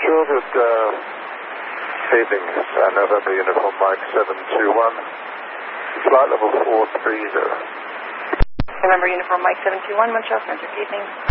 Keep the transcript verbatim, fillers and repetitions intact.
Sure, good uh, evening, uh, November Uniform Mike seven two one, flight level four three zero. November Uniform Mike seven two one, Montreal Center, good evening.